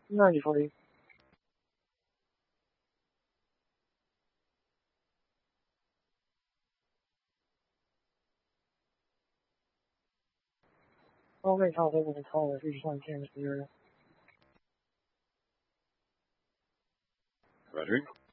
93. Okay, top able to call it 31 Kansas City area. Roger.